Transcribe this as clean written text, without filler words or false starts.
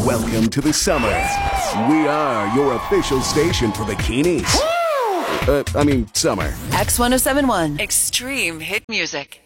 Welcome to the summer. We are your official station for bikinis. Summer. X1071. Extreme hit music.